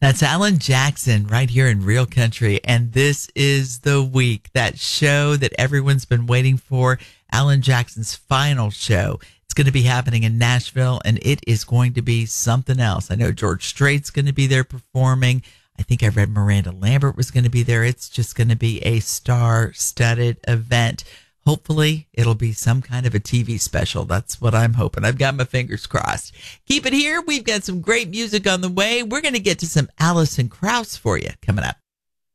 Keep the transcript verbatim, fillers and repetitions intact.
That's Alan Jackson right here in Real Country. And this is the week, that show that everyone's been waiting for, Alan Jackson's final show. It's going to be happening in Nashville, and it is going to be something else. I know George Strait's going to be there performing. I think I read Miranda Lambert was going to be there. It's just going to be a star-studded event. Hopefully, it'll be some kind of a T V special. That's what I'm hoping. I've got my fingers crossed. Keep it here. We've got some great music on the way. We're going to get to some Alison Krauss for you coming up.